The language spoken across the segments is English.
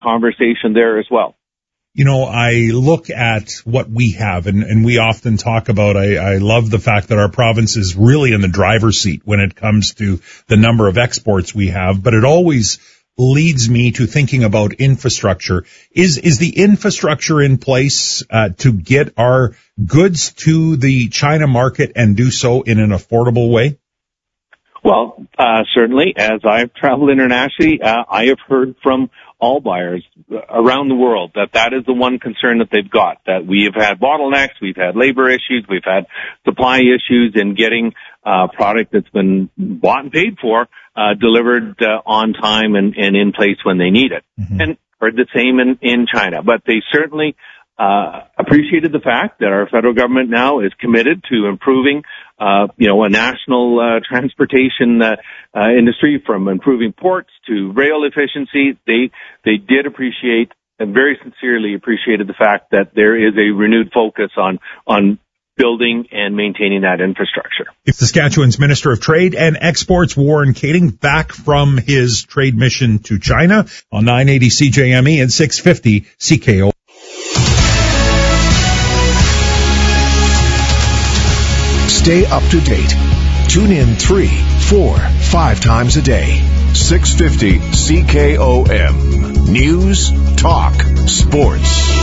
conversation there as well. You know, I look at what we have, and we often talk about, I love the fact that our province is really in the driver's seat when it comes to the number of exports we have, but it always leads me to thinking about infrastructure. Is the infrastructure in place to get our goods to the China market and do so in an affordable way? Well, certainly, as I've traveled internationally, I have heard from all buyers around the world that is the one concern that they've got, that we have had bottlenecks, we've had labor issues, we've had supply issues in getting product that's been bought and paid for delivered on time and in place when they need it. Mm-hmm. And heard the same in China. But they certainly appreciated the fact that our federal government now is committed to improving a national transportation industry, from improving ports to rail efficiency. They did appreciate and very sincerely appreciated the fact that there is a renewed focus on building and maintaining that infrastructure. Saskatchewan's Minister of Trade and Exports, Warren Kading, back from his trade mission to China on 980 CJME and 650 CKO. Stay up to date. Tune in 3, 4, 5 times a day. 650 CKOM. News, talk, sports.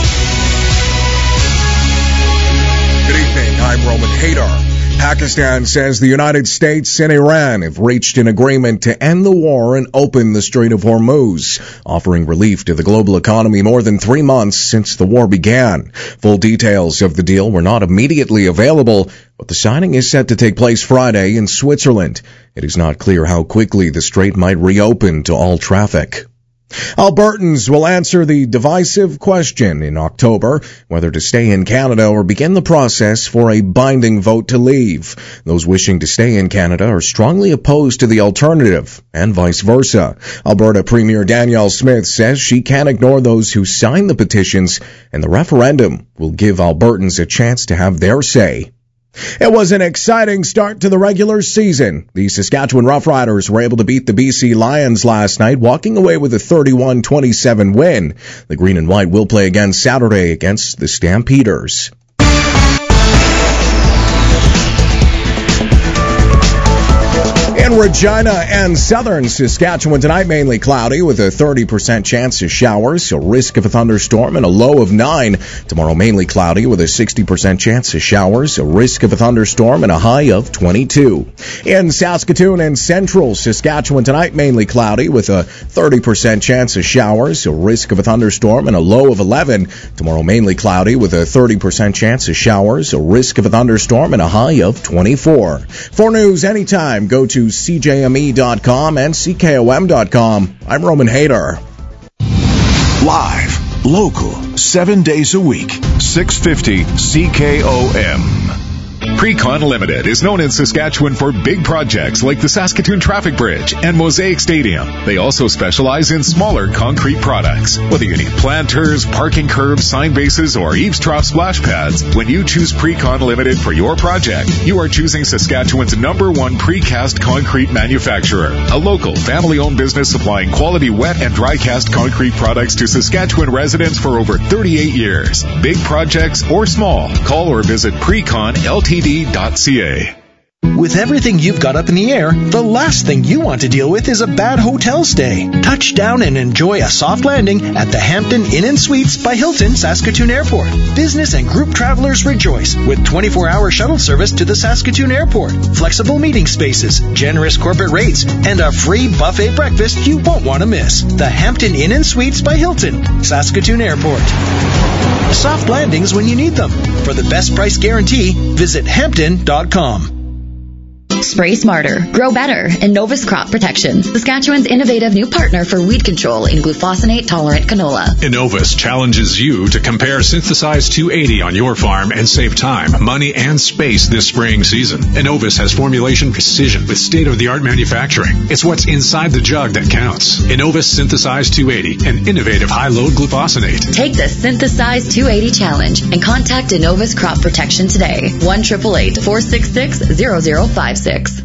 Good evening. I'm Roman Haydar. Pakistan says the United States and Iran have reached an agreement to end the war and open the Strait of Hormuz, offering relief to the global economy more than 3 months since the war began. Full details of the deal were not immediately available, but the signing is set to take place Friday in Switzerland. It is not clear how quickly the strait might reopen to all traffic. Albertans will answer the divisive question in October whether to stay in Canada or begin the process for a binding vote to leave. Those wishing to stay in Canada are strongly opposed to the alternative, and vice versa. Alberta Premier Danielle Smith says she can't ignore those who signed the petitions, and the referendum will give Albertans a chance to have their say. It was an exciting start to the regular season. The Saskatchewan Roughriders were able to beat the BC Lions last night, walking away with a 31-27 win. The Green and White will play again Saturday against the Stampeders. In Regina and southern Saskatchewan tonight, mainly cloudy with a 30% chance of showers, a risk of a thunderstorm, and a low of 9. Tomorrow, mainly cloudy with a 60% chance of showers, a risk of a thunderstorm, and a high of 22. In Saskatoon and central Saskatchewan tonight, mainly cloudy with a 30% chance of showers, a risk of a thunderstorm, and a low of 11. Tomorrow, mainly cloudy with a 30% chance of showers, a risk of a thunderstorm, and a high of 24. For news anytime, go to CJME.com and CKOM.com. I'm Roman Haydar. Live, local, 7 days a week. 650 CKOM. Precon Limited is known in Saskatchewan for big projects like the Saskatoon Traffic Bridge and Mosaic Stadium. They also specialize in smaller concrete products. Whether you need planters, parking curbs, sign bases, or eaves trough splash pads, when you choose Precon Limited for your project, you are choosing Saskatchewan's #1 precast concrete manufacturer. A local, family-owned business supplying quality wet and dry cast concrete products to Saskatchewan residents for over 38 years. Big projects or small, call or visit PreconLTD.ca. With everything you've got up in the air, the last thing you want to deal with is a bad hotel stay. Touch down and enjoy a soft landing at the Hampton Inn & Suites by Hilton Saskatoon Airport. Business and group travelers rejoice with 24-hour shuttle service to the Saskatoon Airport, flexible meeting spaces, generous corporate rates, and a free buffet breakfast you won't want to miss. The Hampton Inn & Suites by Hilton, Saskatoon Airport. Soft landings when you need them. For the best price guarantee, visit Hampton.com. Spray smarter, grow better, Innovus Crop Protection, Saskatchewan's innovative new partner for weed control in glufosinate-tolerant canola. Innovus challenges you to compare Synthesize 280 on your farm and save time, money, and space this spraying season. Innovus has formulation precision with state-of-the-art manufacturing. It's what's inside the jug that counts. Innovus Synthesize 280, an innovative high-load glufosinate. Take the Synthesize 280 challenge and contact Innovus Crop Protection today. 1-888-466-0056.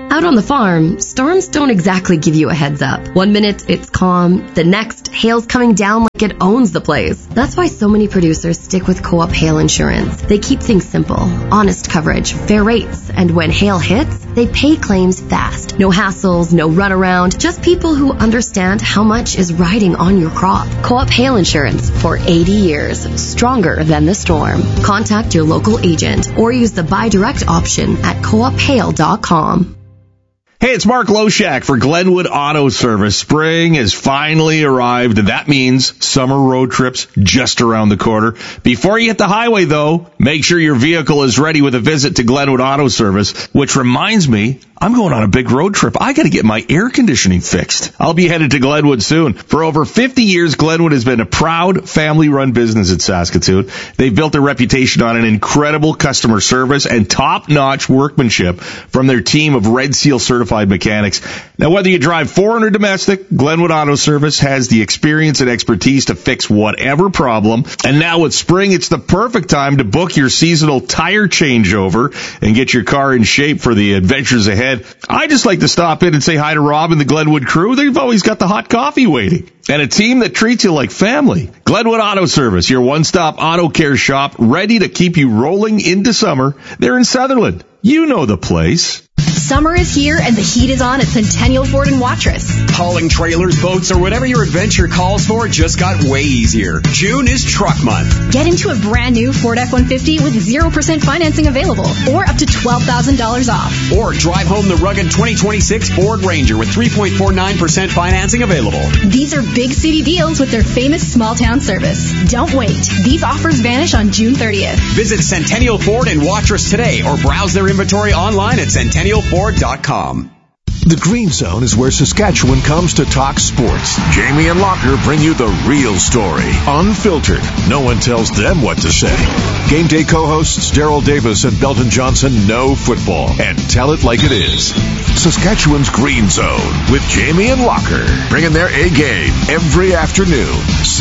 Out on the farm, storms don't exactly give you a heads up. One minute it's calm, the next hail's coming down like it owns the place. That's why so many producers stick with Co-op Hail Insurance. They keep things simple, honest coverage, fair rates, and when hail hits, they pay claims fast. No hassles, no runaround, just people who understand how much is riding on your crop. Co-op Hail Insurance for 80 years, stronger than the storm. Contact your local agent or use the buy direct option at coophail.com. Hey, it's Mark Loshak for Glenwood Auto Service. Spring has finally arrived, and that means summer road trips just around the corner. Before you hit the highway, though, make sure your vehicle is ready with a visit to Glenwood Auto Service, which reminds me, I'm going on a big road trip. I got to get my air conditioning fixed. I'll be headed to Glenwood soon. For over 50 years, Glenwood has been a proud family-run business in Saskatoon. They've built a reputation on an incredible customer service and top-notch workmanship from their team of Red Seal certified mechanics. Now, whether you drive foreign or domestic, Glenwood Auto Service has the experience and expertise to fix whatever problem. And now with spring, it's the perfect time to book your seasonal tire changeover and get your car in shape for the adventures ahead. I just like to stop in and say hi to Rob and the Glenwood crew. They've always got the hot coffee waiting. And a team that treats you like family. Glenwood Auto Service, your one-stop auto care shop, ready to keep you rolling into summer. They're in Sutherland. You know the place. Summer is here and the heat is on at Centennial Ford in Watrous. Hauling trailers, boats, or whatever your adventure calls for just got way easier. June is truck month. Get into a brand new Ford F-150 with 0% financing available or up to $12,000 off. Or drive home the rugged 2026 Ford Ranger with 3.49% financing available. These are big city deals with their famous small town service. Don't wait. These offers vanish on June 30th. Visit Centennial Ford in Watrous today or browse their inventory online at CentennialFord.com. The Green Zone is where Saskatchewan comes to talk sports. Jamie and Locker bring you the real story, unfiltered. No one tells them what to say. Game day co-hosts Daryl Davis and Belton Johnson know football and tell it like it is. Saskatchewan's Green Zone with Jamie and Locker, bringing their A game every afternoon,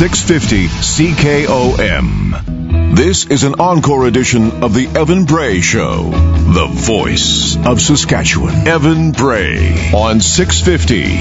650 CKOM. This is an encore edition of the Evan Bray Show, the voice of Saskatchewan. Evan Bray on 650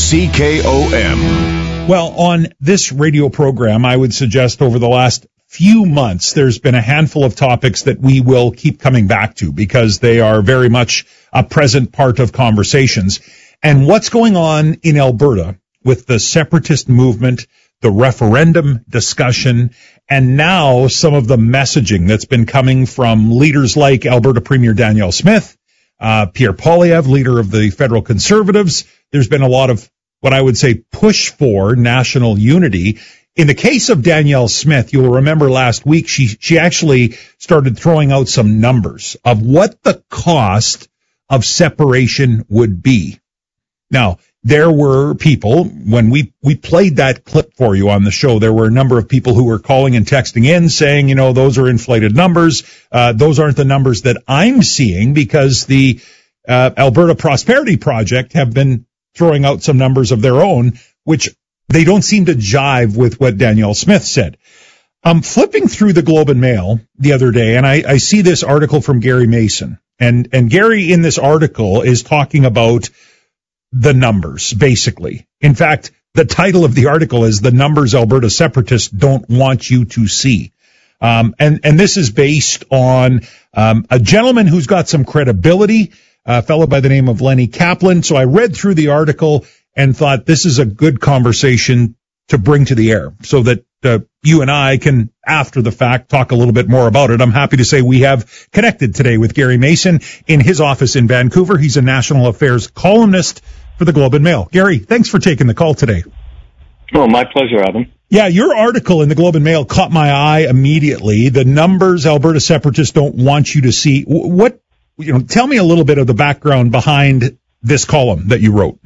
CKOM. Well, on this radio program, I would suggest over the last few months, there's been a handful of topics that we will keep coming back to because they are very much a present part of conversations. And what's going on in Alberta with the separatist movement, the referendum discussion, and now some of the messaging that's been coming from leaders like Alberta Premier Danielle Smith, Pierre Poilievre, leader of the federal Conservatives. There's been a lot of what I would say push for national unity. In the case of Danielle Smith, you'll remember last week she actually started throwing out some numbers of what the cost of separation would be. Now, there were people, when we played that clip for you on the show, there were a number of people who were calling and texting in saying, you know, those are inflated numbers. Those aren't the numbers that I'm seeing because the Alberta Prosperity Project have been throwing out some numbers of their own, which they don't seem to jive with what Danielle Smith said. I'm flipping through the Globe and Mail the other day, and I see this article from Gary Mason. And Gary in this article is talking about the numbers, basically. In fact, the title of the article is "The Numbers Alberta Separatists Don't Want You to See." And this is based on a gentleman who's got some credibility, a fellow by the name of Lenny Kaplan. So I read through the article and thought this is a good conversation to bring to the air so that you and I can, after the fact, talk a little bit more about it. I'm happy to say we have connected today with Gary Mason in his office in Vancouver. He's a national affairs columnist for the Globe and Mail. Gary, thanks for taking the call today. Oh, my pleasure, Adam. Yeah, your article in the Globe and Mail caught my eye immediately. The numbers Alberta separatists don't want you to see. What, tell me a little bit of the background behind this column that you wrote.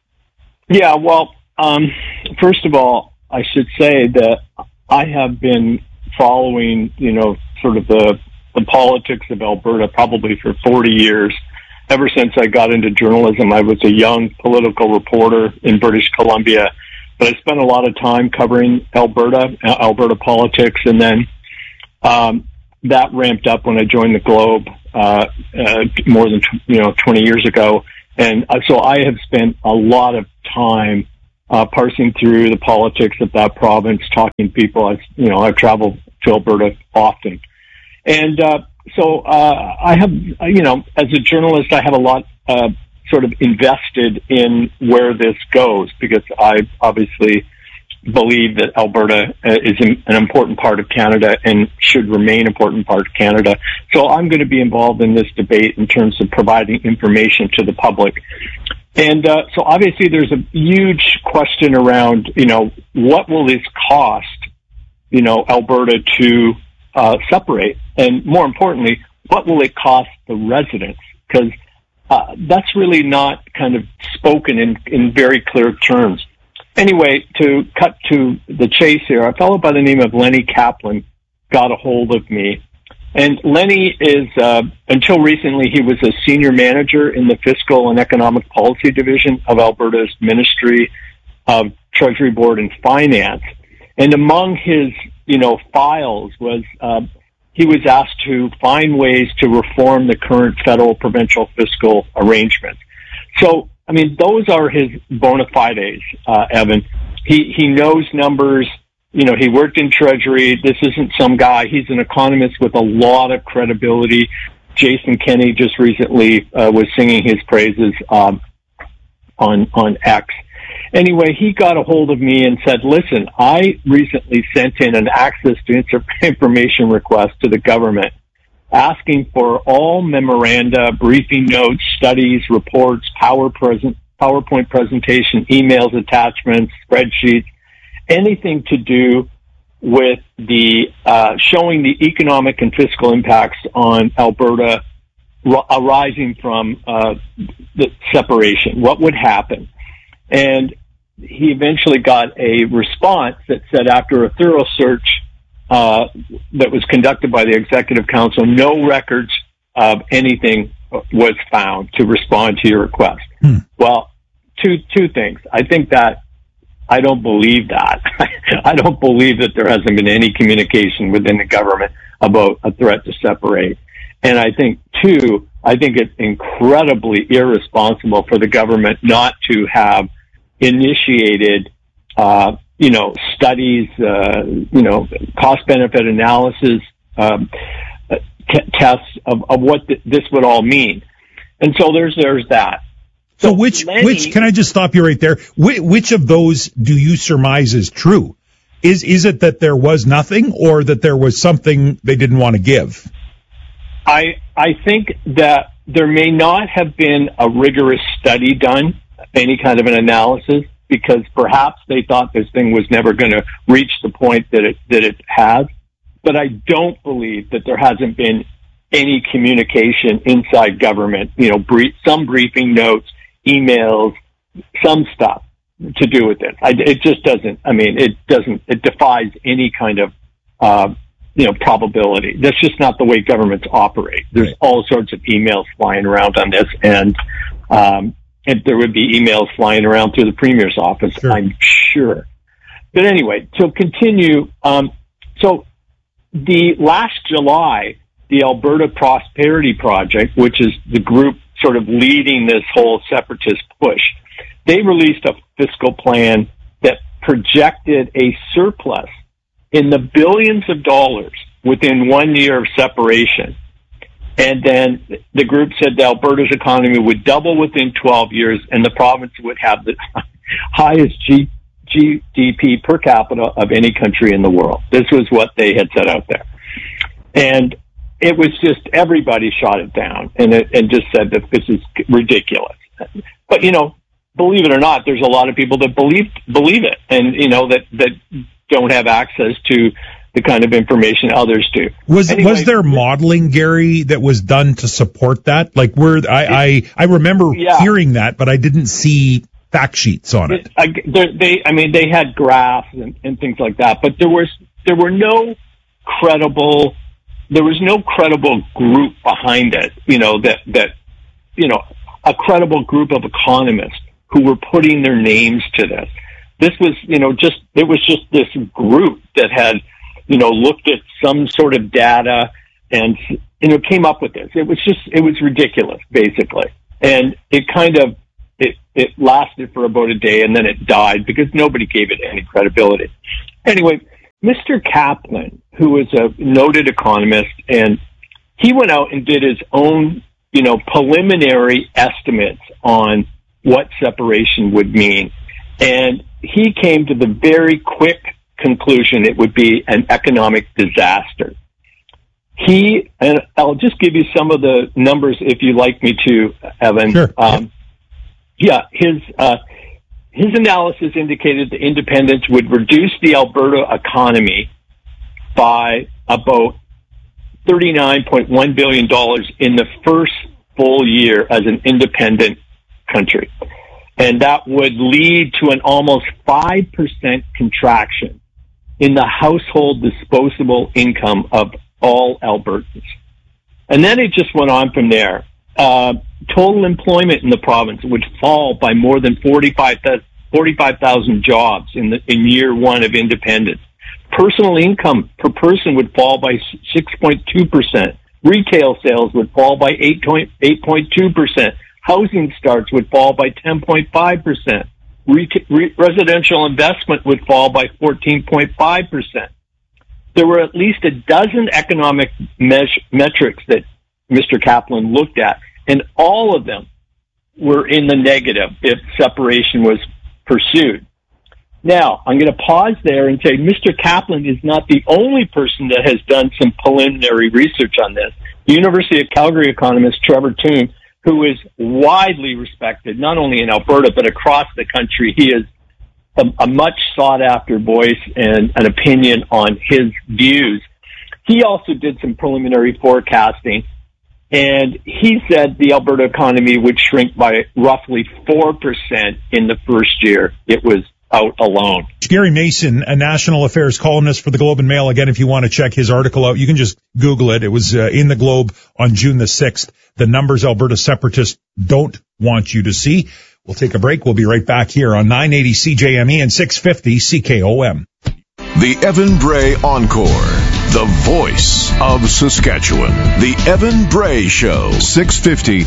Yeah, well, first of all, I should say that I have been following, sort of the politics of Alberta probably for 40 years. Ever since I got into journalism, I was a young political reporter in British Columbia, but I spent a lot of time covering Alberta politics, and then that ramped up when I joined the Globe more than 20 years ago. And so I have spent a lot of time parsing through the politics of that province, talking to people. I've traveled to Alberta often. And so I have, as a journalist, I have a lot sort of invested in where this goes, because I obviously believe that Alberta is an important part of Canada and should remain an important part of Canada. So I'm going to be involved in this debate in terms of providing information to the public. And so obviously there's a huge question around, what will this cost, Alberta to separate? And more importantly, what will it cost the residents? Because that's really not kind of spoken in very clear terms. Anyway, to cut to the chase here, a fellow by the name of Lenny Kaplan got a hold of me. And Lenny is, until recently, he was a senior manager in the Fiscal and Economic Policy Division of Alberta's Ministry of Treasury Board and Finance. And among his, files was, he was asked to find ways to reform the current federal-provincial fiscal arrangements. So, those are his bona fides, Evan. He knows numbers. He worked in Treasury. This isn't some guy. He's an economist with a lot of credibility. Jason Kenney just recently was singing his praises on X. Anyway, he got a hold of me and said, listen, I recently sent in an access to information request to the government asking for all memoranda, briefing notes, studies, reports, PowerPoint presentation, emails, attachments, spreadsheets, anything to do with the showing the economic and fiscal impacts on Alberta arising from the separation. What would happen? And he eventually got a response that said, after a thorough search that was conducted by the Executive Council, no records of anything was found to respond to your request. Well, two things. I think that I don't believe that. I don't believe that there hasn't been any communication within the government about a threat to separate. And I think, two, it's incredibly irresponsible for the government not to have initiated, studies, cost-benefit analysis, tests of what this would all mean. And so there's that. So which can I just stop you right there? Which of those do you surmise is true? Is it that there was nothing, or that there was something they didn't want to give? I think that there may not have been a rigorous study done, any kind of an analysis, because perhaps they thought this thing was never going to reach the point that it has. But I don't believe that there hasn't been any communication inside government, some briefing notes, emails, some stuff to do with it. It just doesn't, it defies any kind of, probability. That's just not the way governments operate. There's all sorts of emails flying around on this, and there would be emails flying around through the Premier's office, sure. I'm sure. But anyway, to continue, so the last July, the Alberta Prosperity Project, which is the group sort of leading this whole separatist push, they released a fiscal plan that projected a surplus in the billions of dollars within 1 year of separation. And then the group said that Alberta's economy would double within 12 years, and the province would have the highest GDP per capita of any country in the world. This was what they had set out there. And it was just, everybody shot it down and just said that this is ridiculous. But, believe it or not, there's a lot of people that believe it, and, that don't have access to the kind of information others do. Was there modeling, Gary, that was done to support that? Like, I remember hearing that, but I didn't see fact sheets on it. They had graphs and things like that, but there was no credible group behind it, a credible group of economists who were putting their names to this. This was, it was just this group that had, looked at some sort of data and, came up with this. It was ridiculous, basically. And it lasted for about a day, and then it died because nobody gave it any credibility. Anyway, Mr. Kaplan, who is a noted economist, and he went out and did his own, preliminary estimates on what separation would mean. And he came to the very quick conclusion it would be an economic disaster. And I'll just give you some of the numbers if you'd like me to, Evan. Sure. His analysis indicated the independence would reduce the Alberta economy by about $39.1 billion in the first full year as an independent country. And that would lead to an almost 5% contraction in the household disposable income of all Albertans. And then it just went on from there. Total employment in the province would fall by more than 45,000 jobs in year one of independence. Personal income per person would fall by 6.2%. Retail sales would fall by 8.2%. Housing starts would fall by 10.5%. Residential investment would fall by 14.5%. There were at least a dozen economic metrics that Mr. Kaplan looked at, and all of them were in the negative if separation was pursued. Now, I'm going to pause there and say Mr. Kaplan is not the only person that has done some preliminary research on this. The University of Calgary economist Trevor Toone, who is widely respected, not only in Alberta, but across the country. He is a much sought-after voice and an opinion on his views. He also did some preliminary forecasting, and he said the Alberta economy would shrink by roughly 4% in the first year it was out alone. Gary Mason, a national affairs columnist for the Globe and Mail. Again, if you want to check his article out, you can just Google it. It was in the Globe on June the 6th. The numbers Alberta separatists don't want you to see. We'll take a break. We'll be right back here on 980 CJME and 650 CKOM. The Evan Bray Encore, the voice of Saskatchewan. The Evan Bray Show, 650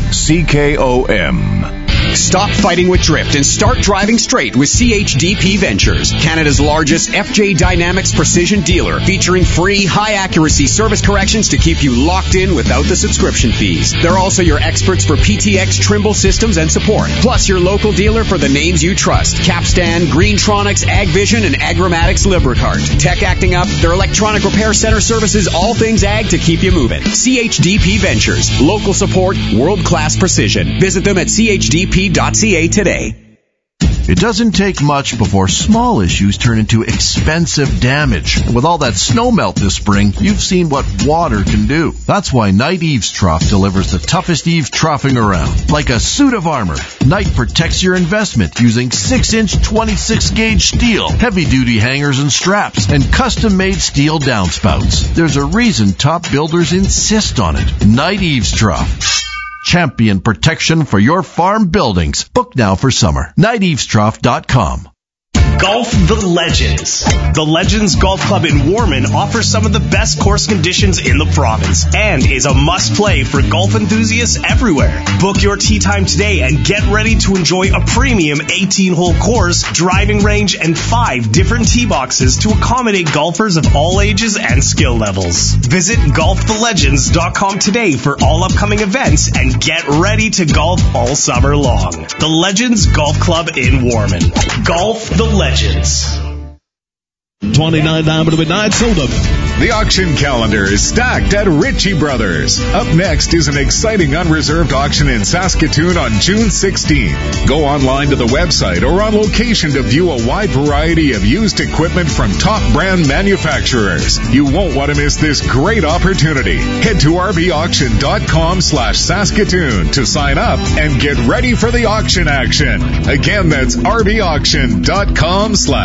CKOM. Stop fighting with drift and start driving straight with CHDP Ventures, Canada's largest FJ Dynamics precision dealer, featuring free, high-accuracy service corrections to keep you locked in without the subscription fees. They're also your experts for PTX Trimble systems and support, plus your local dealer for the names you trust: Capstan, Greentronics, AgVision, and Agromatics Lubricart. Tech acting up, their electronic repair center services all things ag to keep you moving. CHDP Ventures, local support, world-class precision. Visit them at chdp.ca today. It doesn't take much before small issues turn into expensive damage. With all that snow melt this spring, you've seen what water can do. That's why Knight Eaves Trough delivers the toughest eave troughing around. Like a suit of armor, Knight protects your investment using 6-inch 26-gauge steel, heavy-duty hangers and straps, and custom-made steel downspouts. There's a reason top builders insist on it. Knight Eaves Trough. Champion protection for your farm buildings. Book now for summer. KnightEavesTrough.com. Golf the Legends. The Legends Golf Club in Warman offers some of the best course conditions in the province and is a must-play for golf enthusiasts everywhere. Book your tee time today and get ready to enjoy a premium 18-hole course, driving range, and 5 different tee boxes to accommodate golfers of all ages and skill levels. Visit golfthelegends.com today for all upcoming events and get ready to golf all summer long. The Legends Golf Club in Warman. Golf the Legends. 29 down to midnight, sold up. The auction calendar is stacked at Ritchie Brothers. Up next is an exciting unreserved auction in Saskatoon on June 16th. Go online to the website or on location to view a wide variety of used equipment from top brand manufacturers. You won't want to miss this great opportunity. Head to rbauction.com/Saskatoon to sign up and get ready for the auction action. Again, that's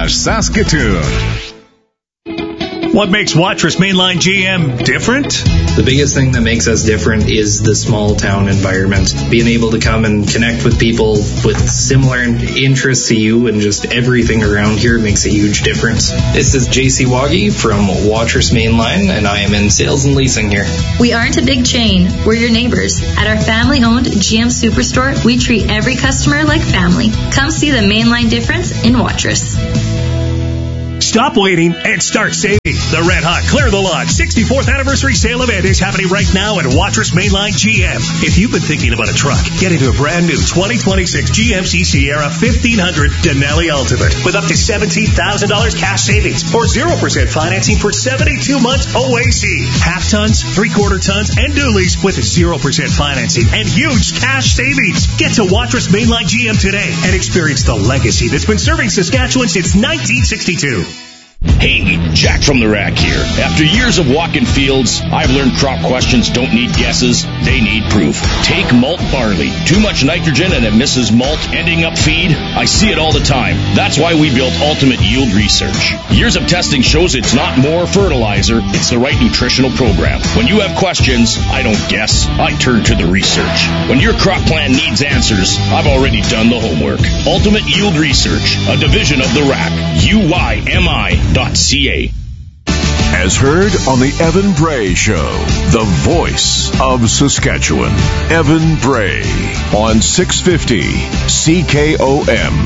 rbauction.com/Saskatoon. What makes Watrous Mainline GM different? The biggest thing that makes us different is the small town environment. Being able to come and connect with people with similar interests to you and just everything around here makes a huge difference. This is JC Waggy from Watrous Mainline, and I am in sales and leasing here. We aren't a big chain. We're your neighbors. At our family-owned GM Superstore, we treat every customer like family. Come see the Mainline difference in Watrous. Stop waiting and start saving. The Red Hot Clear the Lot 64th anniversary sale event is happening right now at Watrous Mainline GM. If you've been thinking about a truck, get into a brand new 2026 GMC Sierra 1500 Denali Ultimate with up to $17,000 cash savings or 0% financing for 72 months OAC. Half tons, 3/4 tons, and dualies with 0% financing and huge cash savings. Get to Watrous Mainline GM today and experience the legacy that's been serving Saskatchewan since 1962. Hey, Jack from the Rack here. After years of walking fields, I've learned crop questions don't need guesses, they need proof. Take malt barley. Too much nitrogen and it misses malt, ending up feed. I see it all the time. That's why we built Ultimate Yield Research. Years of testing shows it's not more fertilizer, it's the right nutritional program. When you have questions, I don't guess, I turn to the research. When your crop plan needs answers, I've already done the homework. Ultimate Yield Research, a division of the Rack. UYMI.ca. As heard on the Evan Bray Show, the voice of Saskatchewan. Evan Bray on 650 CKOM.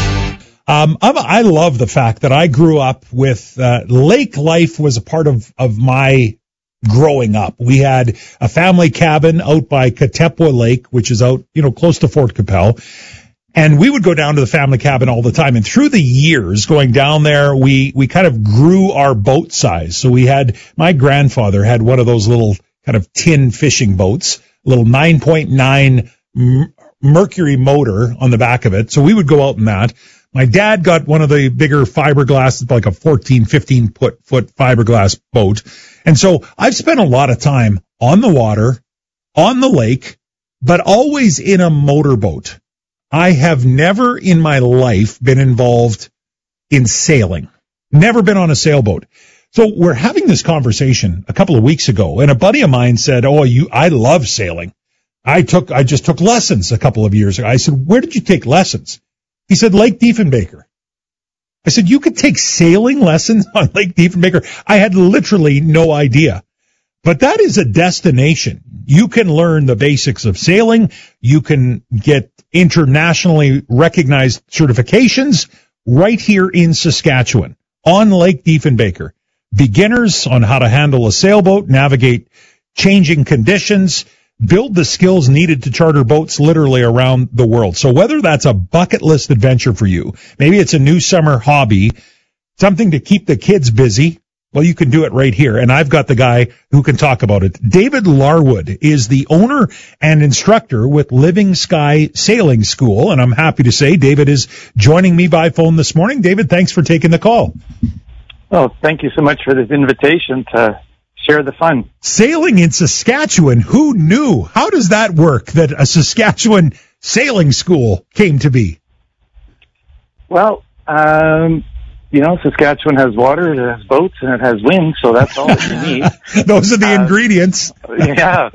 I love the fact that I grew up with lake life was a part of my growing up. We had a family cabin out by Katepwa Lake, which is out, close to Fort Capel. And we would go down to the family cabin all the time. And through the years going down there, we kind of grew our boat size. So my grandfather had one of those little kind of tin fishing boats, little 9.9 Mercury motor on the back of it. So we would go out in that. My dad got one of the bigger fiberglass, like a 15 foot fiberglass boat. And so I've spent a lot of time on the water, on the lake, but always in a motorboat. I have never in my life been involved in sailing. Never been on a sailboat. So we're having this conversation a couple of weeks ago, and a buddy of mine said, I love sailing. I just took lessons a couple of years ago. I said, where did you take lessons? He said, Lake Diefenbaker. I said, you could take sailing lessons on Lake Diefenbaker? I had literally no idea. But that is a destination. You can learn the basics of sailing. You can get internationally recognized certifications right here in Saskatchewan on Lake Diefenbaker. Beginners on how to handle a sailboat, navigate changing conditions, build the skills needed to charter boats literally around the world. So whether that's a bucket list adventure for you, maybe it's a new summer hobby, something to keep the kids busy, well, you can do it right here, and I've got the guy who can talk about it. David Larwood is the owner and instructor with Living Sky Sailing School, and I'm happy to say David is joining me by phone this morning. David, thanks for taking the call. Oh, thank you so much for this invitation to share the fun. Sailing in Saskatchewan, who knew? How does that work, that a Saskatchewan sailing school came to be? Well, Saskatchewan has water, it has boats, and it has wind, so that's all that you need. Those are the ingredients. Yeah.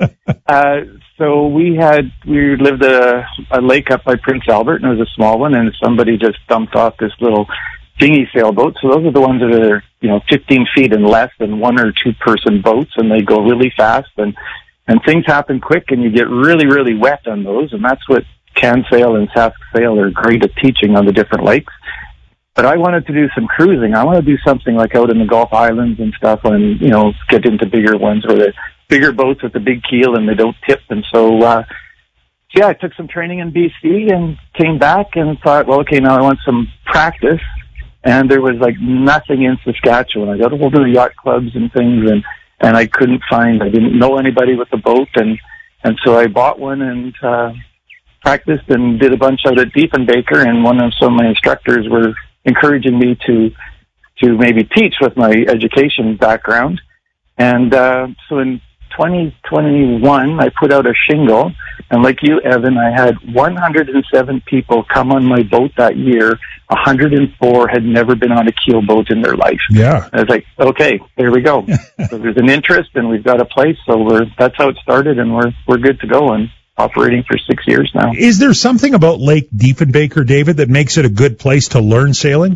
So we lived a lake up by Prince Albert, and it was a small one, and somebody just dumped off this little dinghy sailboat. So those are the ones that are, 15 feet and less than 1 or 2 person boats, and they go really fast, and things happen quick, and you get really, really wet on those, and that's what CanSail and Sask Sail are great at teaching on the different lakes. But I wanted to do some cruising. I want to do something like out in the Gulf Islands and stuff and, get into bigger ones where the bigger boats with the big keel and they don't tip. And so, I took some training in BC and came back and thought, well, okay, now I want some practice. And there was like nothing in Saskatchewan. I got a hold of the yacht clubs and things and I didn't know anybody with the boat. And so I bought one and, practiced and did a bunch out at Diefenbaker, and some of my instructors were encouraging me to maybe teach with my education background. And so in 2021, I put out a shingle, and like you, Evan, I had 107 people come on my boat that year. 104 had never been on a keel boat in their life. Yeah. I was like, okay, there we go. So there's an interest, and we've got a place. So that's how it started, and we're good to go and operating for 6 years now. Is there something about Lake Diefenbaker, David, that makes it a good place to learn sailing?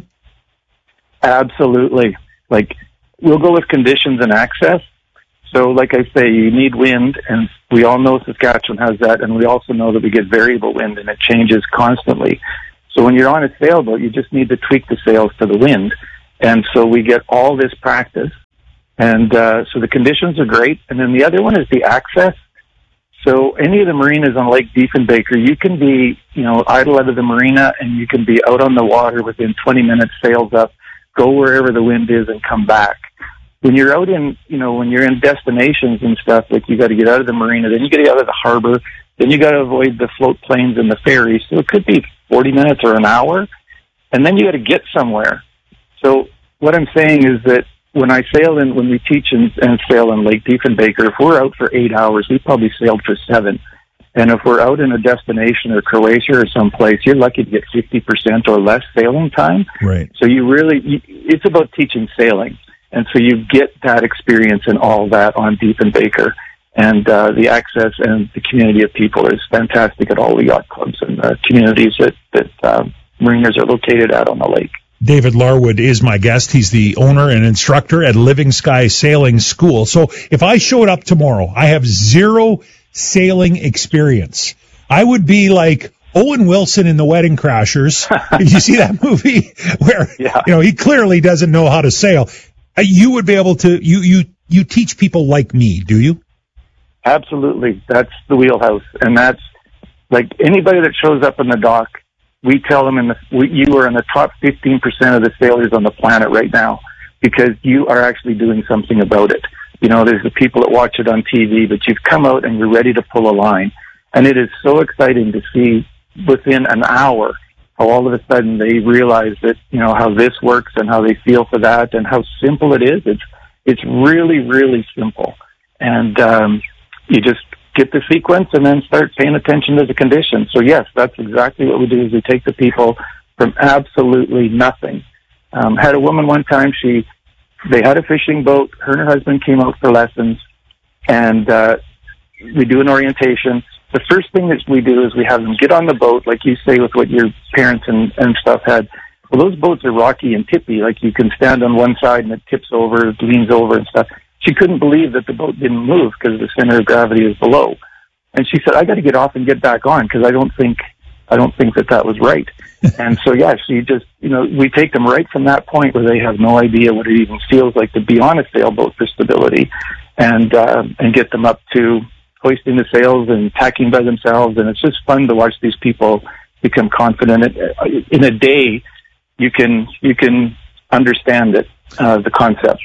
Absolutely. Like, we'll go with conditions and access. So, like I say, you need wind, and we all know Saskatchewan has that, and we also know that we get variable wind, and it changes constantly. So when you're on a sailboat, you just need to tweak the sails to the wind. And so we get all this practice. And so the conditions are great. And then the other one is the access. So any of the marinas on Lake Diefenbaker, you can be, idle out of the marina, and you can be out on the water within 20 minutes, sails up, go wherever the wind is, and come back. When you're out in, when you're in destinations and stuff, like you got to get out of the marina, then you got to get out of the harbor, then you got to avoid the float planes and the ferries. So it could be 40 minutes or an hour, and then you got to get somewhere. So what I'm saying is that when we teach and sail in Lake Diefenbaker, if we're out for 8 hours, we probably sailed for 7. And if we're out in a destination or Croatia or someplace, you're lucky to get 50% or less sailing time. Right. So it's about teaching sailing. And so you get that experience and all that on Diefenbaker. And the access and the community of people is fantastic at all the yacht clubs and the communities that mariners are located at on the lake. David Larwood is my guest. He's the owner and instructor at Living Sky Sailing School. So if I showed up tomorrow, I have zero sailing experience. I would be like Owen Wilson in The Wedding Crashers. Did you see that movie where he clearly doesn't know how to sail? You would be able to. You teach people like me, do you? Absolutely. That's the wheelhouse. And that's like anybody that shows up in the dock, we tell them you are in the top 15% of the sailors on the planet right now because you are actually doing something about it. There's the people that watch it on TV, but you've come out and you're ready to pull a line. And it is so exciting to see within an hour how all of a sudden they realize that, how this works and how they feel for that and how simple it is. It's really, really simple. And, you just get the sequence and then start paying attention to the conditions. So yes, that's exactly what we do is we take the people from absolutely nothing. Had a woman one time, they had a fishing boat, her and her husband came out for lessons, and we do an orientation. The first thing that we do is we have them get on the boat, like you say with what your parents and stuff had. Well, those boats are rocky and tippy, like you can stand on one side and it tips over, it leans over and stuff. She couldn't believe that the boat didn't move because the center of gravity is below. And she said, I got to get off and get back on because I don't think that was right. And so, we take them right from that point where they have no idea what it even feels like to be on a sailboat for stability and get them up to hoisting the sails and tacking by themselves. And it's just fun to watch these people become confident. In a day, you can understand it, the concept.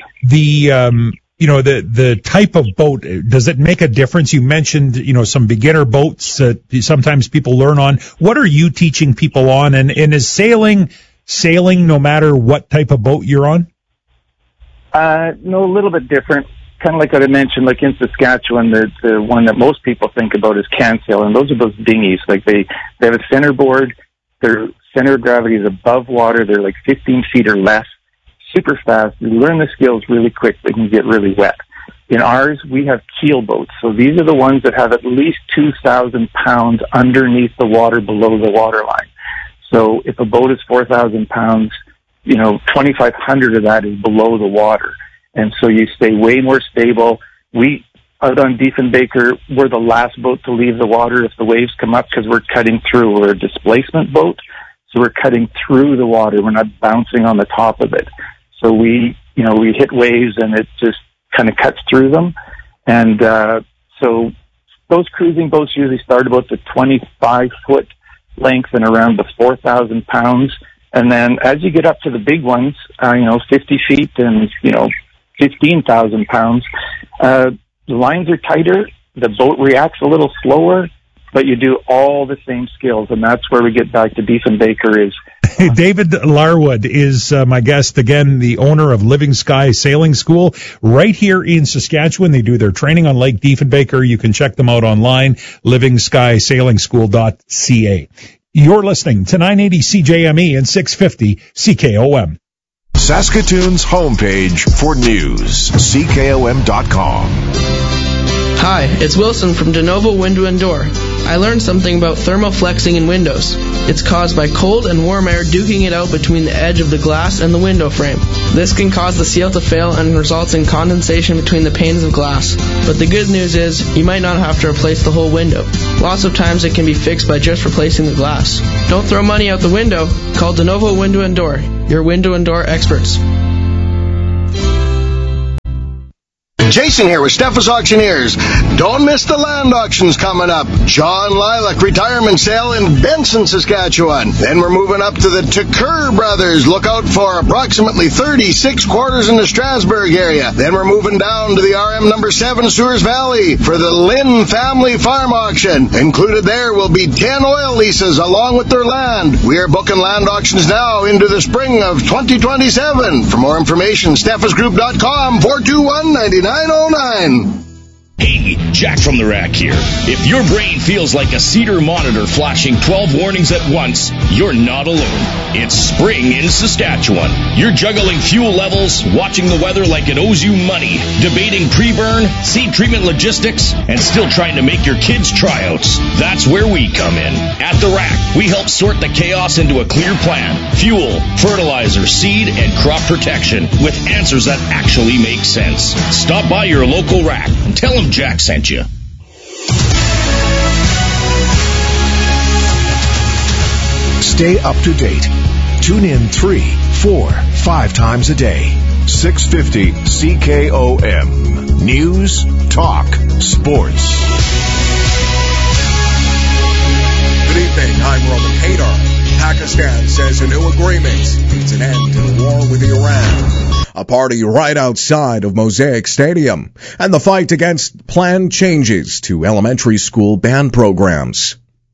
The type of boat, does it make a difference? You mentioned, some beginner boats that sometimes people learn on. What are you teaching people on? And is sailing no matter what type of boat you're on? No, a little bit different. Kind of like what I mentioned, like in Saskatchewan, the one that most people think about is can sail, and those are those dinghies. Like they have a centerboard, their center of gravity is above water, they're like 15 feet or less. Super fast. You learn the skills really quick, but you get really wet. In ours, we have keel boats. So these are the ones that have at least 2,000 pounds underneath the water below the waterline. So if a boat is 4,000 pounds, 2,500 of that is below the water. And so you stay way more stable. We, out on Diefenbaker, we're the last boat to leave the water if the waves come up because we're cutting through. We're a displacement boat. So we're cutting through the water. We're not bouncing on the top of it. So we hit waves and it just kind of cuts through them. And so those cruising boats usually start about the 25-foot length and around the 4,000 pounds. And then as you get up to the big ones, 50 feet and, 15,000 pounds, the lines are tighter. The boat reacts a little slower, but you do all the same skills. And that's where we get back to Diefenbaker is David Larwood is my guest again, the owner of Living Sky Sailing School right here in Saskatchewan. They do their training on Lake Diefenbaker. You can check them out online, livingskysailing.ca. You're listening to 980 CJME and 650 CKOM. Saskatoon's homepage for news, CKOM.com. Hi, it's Wilson from De Novo Window and Door. I learned something about thermoflexing in windows. It's caused by cold and warm air duking it out between the edge of the glass and the window frame. This can cause the seal to fail and results in condensation between the panes of glass. But the good news is, you might not have to replace the whole window. Lots of times it can be fixed by just replacing the glass. Don't throw money out the window. Call De Novo Window and Door, your window and door experts. Jason here with Steffes Auctioneers. Don't miss the land auctions coming up. John Lilac retirement sale in Benson, Saskatchewan. Then we're moving up to the Tucker Brothers. Look out for approximately 36 quarters in the Strasbourg area. Then we're moving down to the RM number 7 Sewers Valley for the Lynn Family Farm Auction. Included there will be 10 oil leases along with their land. We are booking land auctions now into the spring of 2027. For more information, steffesgroup.com 421-9909. Hey, Jack from the Rack here. If your brain feels like a Cedar monitor flashing 12 warnings at once, you're not alone. It's spring in Saskatchewan. You're juggling fuel levels, watching the weather like it owes you money, debating pre-burn, seed treatment logistics, and still trying to make your kids' tryouts. That's where we come in. At the Rack, we help sort the chaos into a clear plan. Fuel, fertilizer, seed, and crop protection with answers that actually make sense. Stop by your local Rack and tell them Jack sent you. Stay up to date. Tune in 3, 4, 5 times a day. 650 CKOM. News, talk, sports. Good evening. I'm Roman Haydar. Pakistan says a new agreement means an end to the war with Iran. A party right outside of Mosaic Stadium, and the fight against planned changes to elementary school band programs.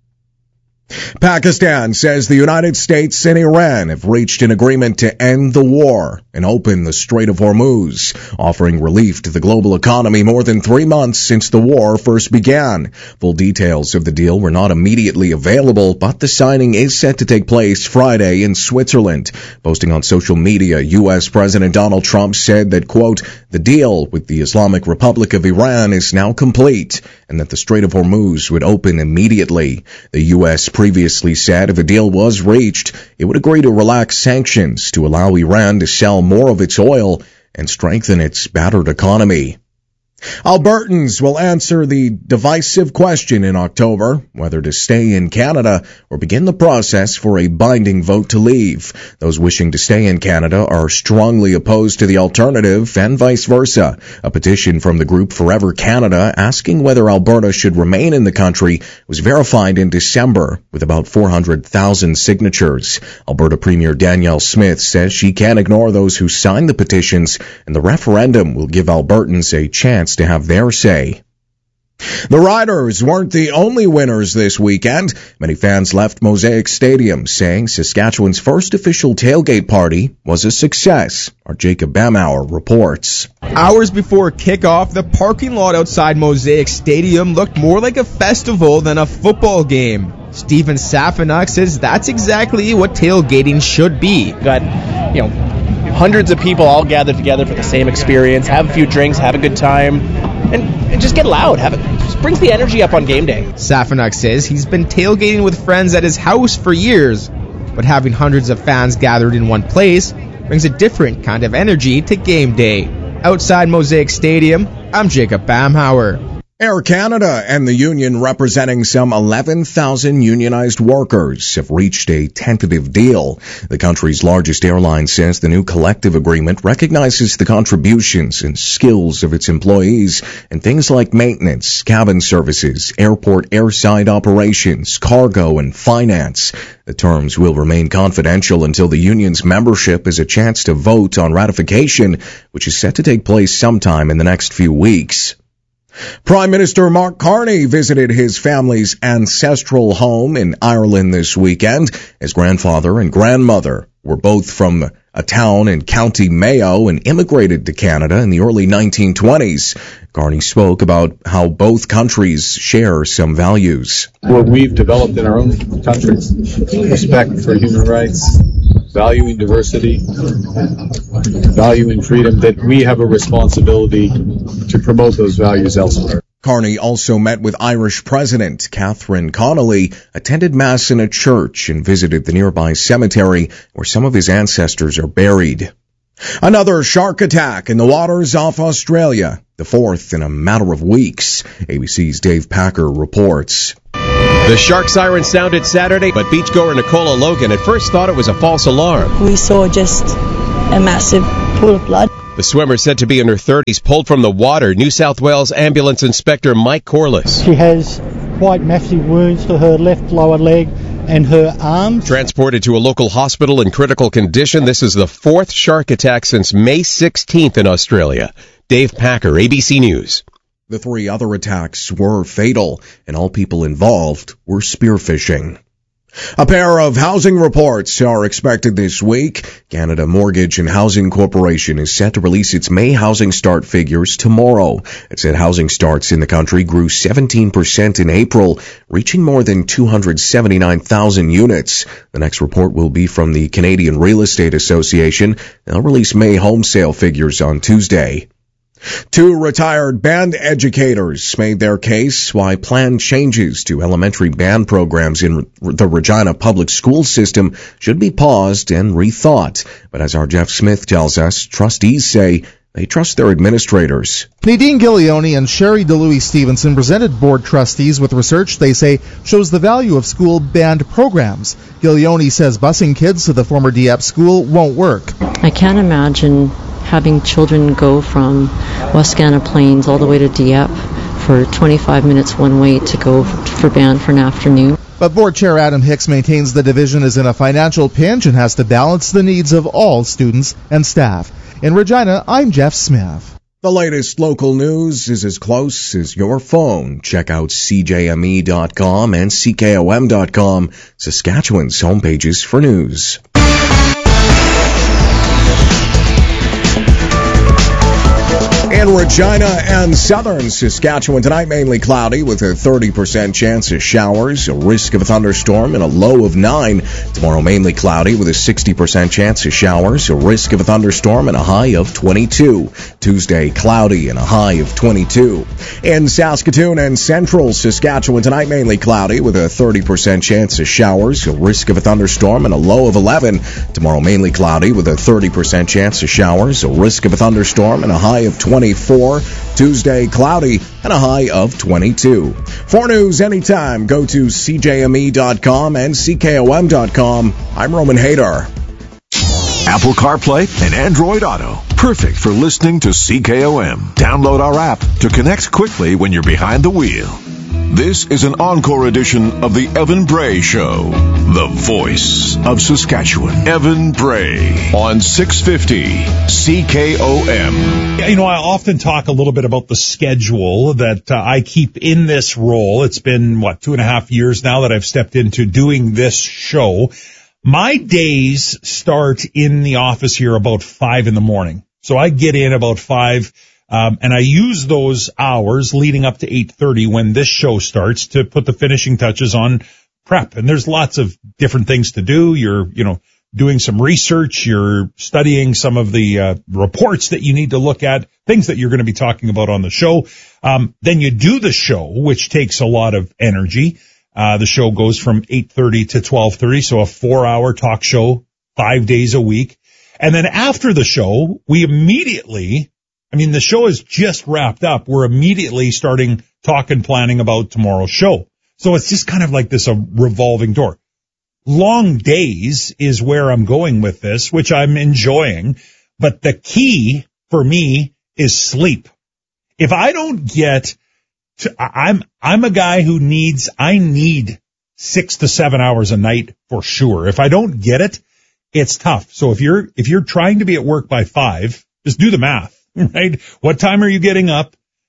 Pakistan says the United States and Iran have reached an agreement to end the war and open the Strait of Hormuz, offering relief to the global economy more than 3 months since the war first began. Full details of the deal were not immediately available, but the signing is set to take place Friday in Switzerland. Posting on social media, U.S. President Donald Trump said that, quote, the deal with the Islamic Republic of Iran is now complete, and that the Strait of Hormuz would open immediately. The U.S. previously said if a deal was reached, it would agree to relax sanctions to allow Iran to sell more of its oil and strengthen its battered economy. Albertans will answer the divisive question in October whether to stay in Canada or begin the process for a binding vote to leave. Those wishing to stay in Canada are strongly opposed to the alternative and vice versa. A petition from the group Forever Canada asking whether Alberta should remain in the country was verified in December with about 400,000 signatures. Alberta Premier Danielle Smith says she can't ignore those who signed the petitions, and the referendum will give Albertans a chance to have their say. The Riders weren't the only winners this weekend. Many fans left Mosaic Stadium saying Saskatchewan's first official tailgate party was a success. Our Jacob Bamauer reports. Hours before kickoff, the parking lot outside Mosaic Stadium looked more like a festival than a football game. Stephen Safanuk says that's exactly what tailgating should be. Got, hundreds of people all gathered together for the same experience, have a few drinks, have a good time, and just get loud. Just brings the energy up on game day. Safanuk says he's been tailgating with friends at his house for years, but having hundreds of fans gathered in one place brings a different kind of energy to game day. Outside Mosaic Stadium, I'm Jacob Bamhauer. Air Canada and the union representing some 11,000 unionized workers have reached a tentative deal. The country's largest airline says the new collective agreement recognizes the contributions and skills of its employees in things like maintenance, cabin services, airport airside operations, cargo, and finance. The terms will remain confidential until the union's membership has a chance to vote on ratification, which is set to take place sometime in the next few weeks. Prime Minister Mark Carney visited his family's ancestral home in Ireland this weekend. His grandfather and grandmother were both from a town in County Mayo and immigrated to Canada in the early 1920s. Carney spoke about how both countries share some values. What we've developed in our own countries, respect for human rights, valuing diversity, valuing freedom, that we have a responsibility to promote those values elsewhere. Carney also met with Irish President Catherine Connolly, attended Mass in a church, and visited the nearby cemetery where some of his ancestors are buried. Another shark attack in the waters off Australia, the fourth in a matter of weeks. ABC's Dave Packer reports. The shark siren sounded Saturday, but beachgoer Nicola Logan at first thought it was a false alarm. We saw just a massive pool of blood. The swimmer, said to be in her 30s, pulled from the water. New South Wales Ambulance Inspector Mike Corliss. She has quite massive wounds to her left lower leg and her arms. Transported to a local hospital in critical condition. This is the fourth shark attack since May 16th in Australia. Dave Packer, ABC News. The three other attacks were fatal, and all people involved were spearfishing. A pair of housing reports are expected this week. Canada Mortgage and Housing Corporation is set to release its May housing start figures tomorrow. It said housing starts in the country grew 17% in April, reaching more than 279,000 units. The next report will be from the Canadian Real Estate Association. They'll release May home sale figures on Tuesday. Two retired band educators made their case why planned changes to elementary band programs in the Regina public school system should be paused and rethought. But as our Jeff Smith tells us, trustees say they trust their administrators. Nadine Giglione and Sherry DeLuise Stevenson presented board trustees with research they say shows the value of school band programs. Giglione says busing kids to the former Dieppe school won't work. I can't imagine having children go from Wascana Plains all the way to Dieppe for 25 minutes one way to go for band for an afternoon. But Board Chair Adam Hicks maintains the division is in a financial pinch and has to balance the needs of all students and staff. In Regina, I'm Jeff Smith. The latest local news is as close as your phone. Check out CJME.com and CKOM.com, Saskatchewan's homepages for news. In Regina and southern Saskatchewan tonight, mainly cloudy with a 30% chance of showers, a risk of a thunderstorm, and a low of 9. Tomorrow, mainly cloudy with a 60% chance of showers, a risk of a thunderstorm, and a high of 22. Tuesday, cloudy and a high of 22. In Saskatoon and central Saskatchewan tonight, mainly cloudy with a 30% chance of showers, a risk of a thunderstorm, and a low of 11. Tomorrow, mainly cloudy with a 30% chance of showers, a risk of a thunderstorm, and a high of 24. Tuesday, cloudy and a high of 22. For news anytime, go to CJME.com and CKOM.com. I'm Roman Hadar. Apple CarPlay and Android Auto. Perfect for listening to CKOM. Download our app to connect quickly when you're behind the wheel. This is an encore edition of the Evan Bray Show, the voice of Saskatchewan. Evan Bray on 650 CKOM. You know, I often talk a little bit about the schedule that I keep in this role. It's been, 2.5 years now that I've stepped into doing this show. My days start in the office here about 5 in the morning. So I get in about 5. And I use those hours leading up to 8:30 when this show starts to put the finishing touches on prep. And there's lots of different things to do. You're, doing some research. You're studying some of the reports that you need to look at, things that you're going to be talking about on the show. Then you do the show, which takes a lot of energy. The show goes from 8:30 to 12:30, so a 4-hour talk show, 5 days a week. And then after the show, we immediately, the show is just wrapped up. We're immediately starting talking, planning about tomorrow's show. So it's just kind of like this, a revolving door. Long days is where I'm going with this, which I'm enjoying. But the key for me is sleep. If I don't get to, I'm a guy who I need 6 to 7 hours a night for sure. If I don't get it, it's tough. So if you're trying to be at work by 5, just do the math. Right? What time are you getting up?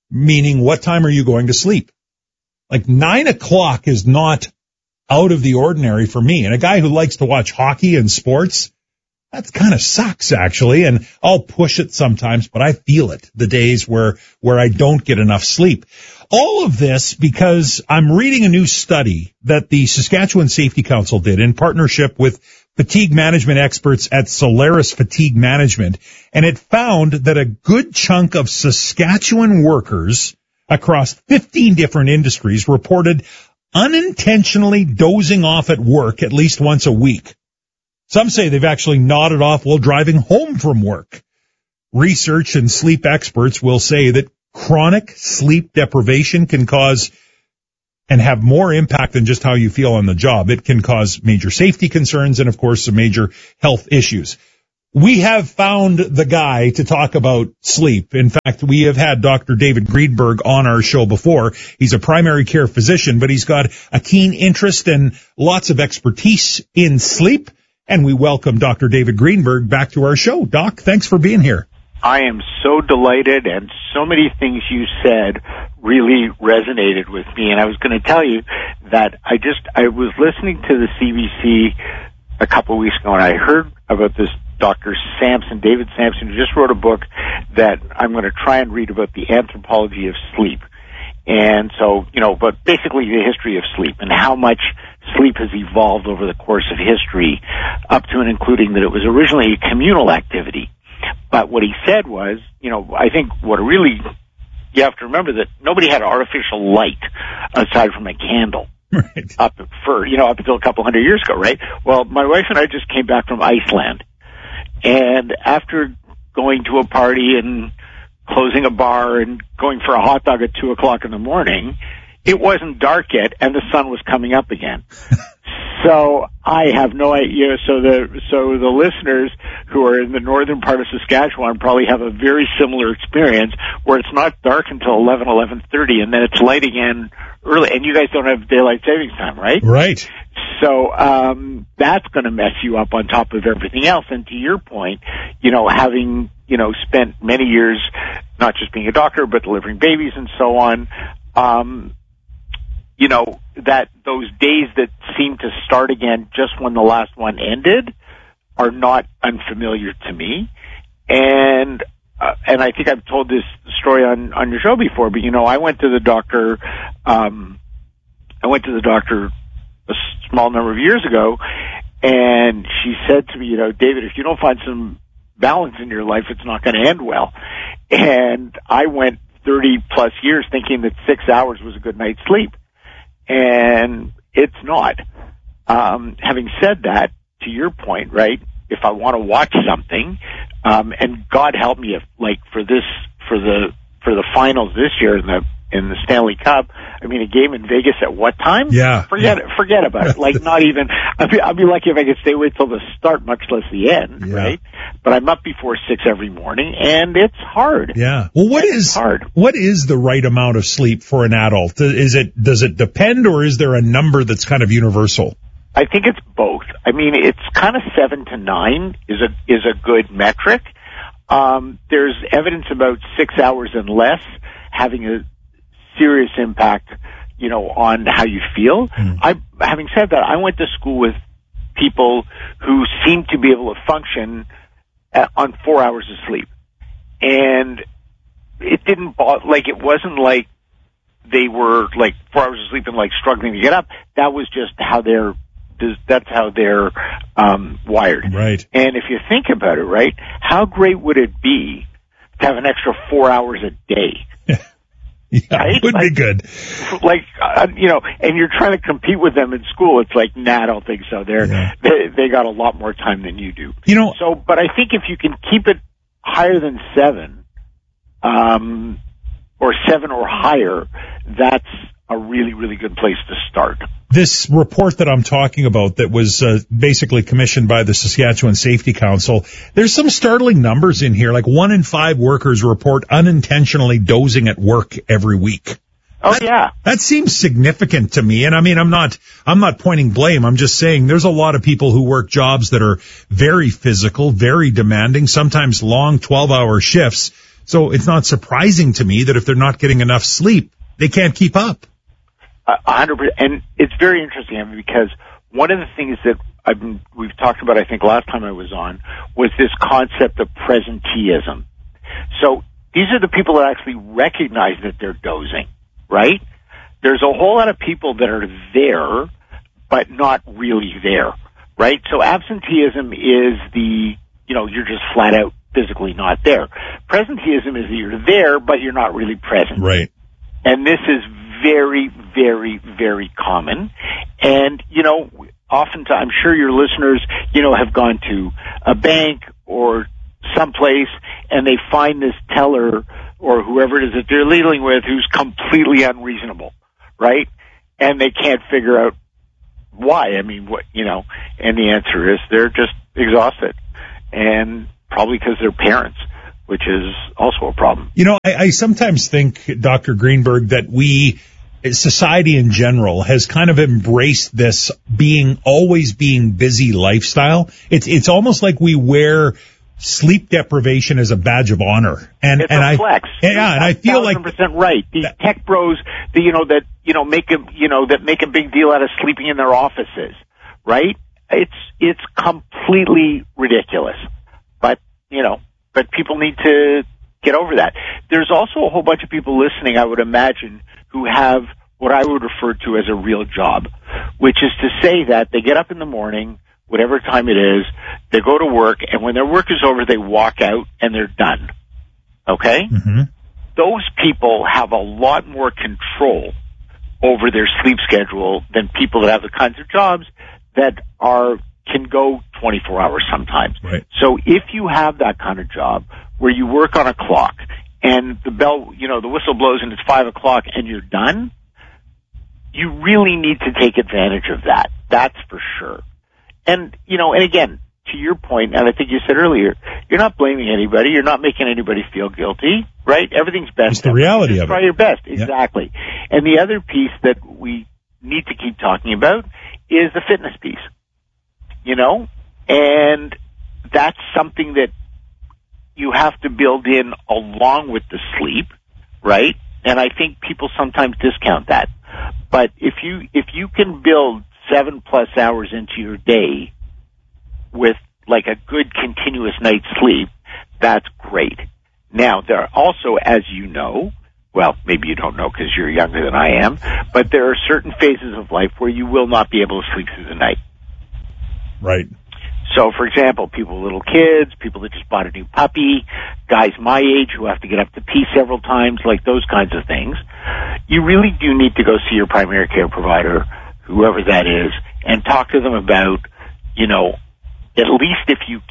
meaning what time are you going to sleep? Like 9 o'clock is not out of the ordinary for me. And a guy who likes to watch hockey and sports, that kind of sucks actually. And I'll push it sometimes, but I feel it the days where I don't get enough sleep. All of this because I'm reading a new study that the Saskatchewan Safety Council did in partnership with fatigue management experts at Solaris Fatigue Management. And it found that a good chunk of Saskatchewan workers across 15 different industries reported unintentionally dozing off at work at least once a week. Some say they've actually nodded off while driving home from work. Research and sleep experts will say that chronic sleep deprivation can cause and have more impact than just how you feel on the job. It can cause major safety concerns and, of course, some major health issues. We have found the guy to talk about sleep. In fact, we have had Dr. David Greenberg on our show before. He's a primary care physician, but he's got a keen interest and lots of expertise in sleep. And we welcome Dr. David Greenberg back to our show. Doc, thanks for being here. I am so delighted, and so many things you said really resonated with me. And I was going to tell you that I was listening to the CBC a couple of weeks ago, and I heard about this Dr. Sampson, David Sampson, who just wrote a book that I'm going to try and read about the anthropology of sleep. And so, but basically the history of sleep and how much sleep has evolved over the course of history, up to and including that it was originally a communal activity. But what he said was, I think you have to remember that nobody had artificial light aside from a candle. Right. Up until a couple hundred years ago, right? Well, my wife and I just came back from Iceland. And after going to a party and closing a bar and going for a hot dog at 2 o'clock in the morning, it wasn't dark yet and the sun was coming up again. So I have no idea. So the listeners who are in the northern part of Saskatchewan probably have a very similar experience where it's not dark until 11:30 and then it's light again early. And you guys don't have daylight savings time, right? Right. So that's going to mess you up on top of everything else. And to your point, having spent many years not just being a doctor but delivering babies and so on, that those days that seem to start again just when the last one ended are not unfamiliar to me. And I think I've told this story on your show before, but I went to the doctor a small number of years ago, and she said to me, David, if you don't find some balance in your life, it's not going to end well. And I went 30 plus years thinking that 6 hours was a good night's sleep. And it's not. Having said that, to your point, right, if I want to watch something, and God help me if, like, for the finals this year in the Stanley Cup, I mean, a game in Vegas at what time? Yeah. Forget about it. Like, not even, I'd be lucky if I could stay away till the start, much less the end, right? But I'm up before 6 every morning, and it's hard. Yeah. Well, what is the right amount of sleep for an adult? Does it depend, or is there a number that's kind of universal? I think it's both. I mean, it's kind of 7 to 9 is a good metric. There's evidence about 6 hours and less having a serious impact, on how you feel. Having said that, I went to school with people who seemed to be able to function on 4 hours of sleep. And it didn't it wasn't like they were like 4 hours of sleep and like struggling to get up. That was just that's how they're wired. Right. And if you think about it, right, how great would it be to have an extra 4 hours a day? Yeah, right? It would be good. And you're trying to compete with them in school. It's like, nah, I don't think so. They got a lot more time than you do. But I think if you can keep it higher than 7, or 7 or higher, that's a really, really good place to start. This report that I'm talking about that was basically commissioned by the Saskatchewan Safety Council, there's some startling numbers in here, like 1 in 5 workers report unintentionally dozing at work every week. Oh, yeah. That seems significant to me. And I mean, I'm not pointing blame. I'm just saying there's a lot of people who work jobs that are very physical, very demanding, sometimes long 12-hour shifts. So it's not surprising to me that if they're not getting enough sleep, they can't keep up. 100%. And it's very interesting, I mean, because one of the things that we've talked about, I think last time I was on, was this concept of presenteeism. So these are the people that actually recognize that they're dozing, right? There's a whole lot of people that are there, but not really there, right? So absenteeism is you're just flat out physically not there. Presenteeism is that you're there, but you're not really present. Right. And this is very, very, very common. And, oftentimes, I'm sure your listeners, have gone to a bank or someplace and they find this teller or whoever it is that they're dealing with who's completely unreasonable, right? And they can't figure out why. I mean, and the answer is they're just exhausted. And probably because they're parents, which is also a problem. I sometimes think, Dr. Greenberg, that society in general has kind of embraced this always being busy lifestyle. It's almost like we wear sleep deprivation as a badge of honor. And it's a flex. Yeah, and I feel 100% right. These tech bros, that make a big deal out of sleeping in their offices, right? It's completely ridiculous. But people need to get over that. There's also a whole bunch of people listening, I would imagine, who have what I would refer to as a real job, which is to say that they get up in the morning, whatever time it is, they go to work, and when their work is over, they walk out and they're done. Okay? Mm-hmm. Those people have a lot more control over their sleep schedule than people that have the kinds of jobs that can go 24 hours sometimes. Right. So if you have that kind of job where you work on a clock and the bell, the whistle blows and it's 5 o'clock and you're done, you really need to take advantage of that. That's for sure. And, and again, to your point, and I think you said earlier, you're not blaming anybody. You're not making anybody feel guilty, right? Everything's best. It's the reality of it. Try your best. Exactly. Yeah. And the other piece that we need to keep talking about is the fitness piece. And that's something that you have to build in along with the sleep, right? And I think people sometimes discount that. But if you can build 7+ hours into your day with like a good continuous night's sleep, that's great. Now, there are also, as you know, well, maybe you don't know because you're younger than I am, but there are certain phases of life where you will not be able to sleep through the night. Right. So, for example, people with little kids, people that just bought a new puppy, guys my age who have to get up to pee several times, like those kinds of things. You really do need to go see your primary care provider, whoever that is, and talk to them about, at least if you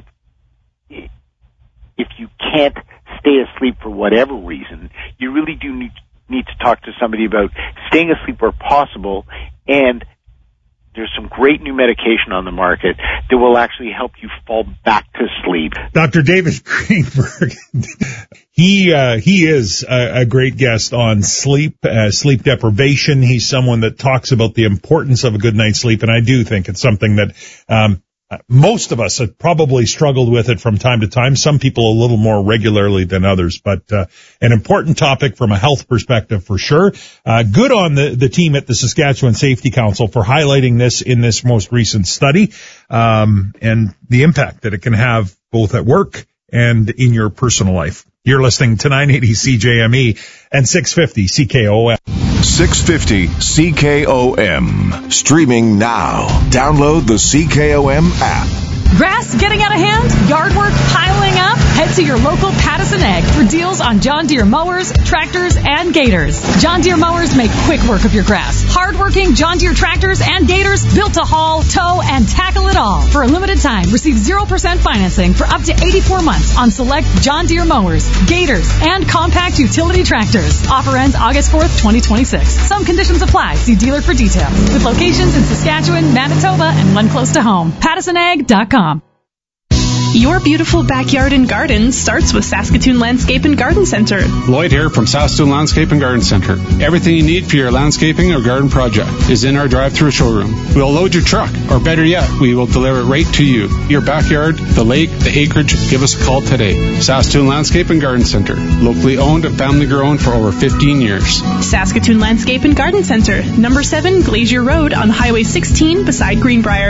can't stay asleep for whatever reason, you really do need to talk to somebody about staying asleep where possible. And there's some great new medication on the market that will actually help you fall back to sleep. Dr. David Greenberg, he is a great guest on sleep deprivation. He's someone that talks about the importance of a good night's sleep, and I do think it's something that most of us have probably struggled with it from time to time. Some people a little more regularly than others, but an important topic from a health perspective for sure. Good on the team at the Saskatchewan Safety Council for highlighting this in this most recent study, and the impact that it can have both at work and in your personal life. You're listening to 980 CJME and 650 CKOM. 650 CKOM. Streaming now. Download the CKOM app. Grass getting out of hand? Yard work piling up? Head to your local Pattison Ag for deals on John Deere mowers, tractors, and gators. John Deere mowers make quick work of your grass. Hard-working John Deere tractors and gators built to haul, tow, and tackle it all. For a limited time, receive 0% financing for up to 84 months on select John Deere mowers, gators, and compact utility tractors. Offer ends August 4th, 2026. Some conditions apply. See dealer for details. With locations in Saskatchewan, Manitoba, and one close to home. PattisonAg.com. Your beautiful backyard and garden starts with Saskatoon Landscape and Garden Center. Lloyd here from Saskatoon Landscape and Garden Center. Everything you need for your landscaping or garden project is in our drive-through showroom. We'll load your truck, or better yet, we will deliver it right to you. Your backyard, the lake, the acreage, give us a call today. Saskatoon Landscape and Garden Center. Locally owned and family grown for over 15 years. Saskatoon Landscape and Garden Center, number 7 Glacier Road on Highway 16 beside Greenbrier.